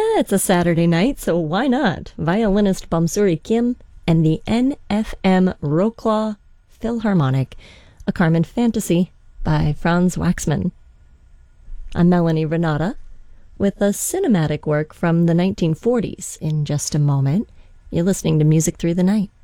It's a Saturday night, so why not? Violinist Bamsuri Kim and the NFM Wrocław Philharmonic, a Carmen Fantasy by Franz Waxman. I'm Melanie Renata with a cinematic work from the 1940s in just a moment. You're listening to Music Through the Night.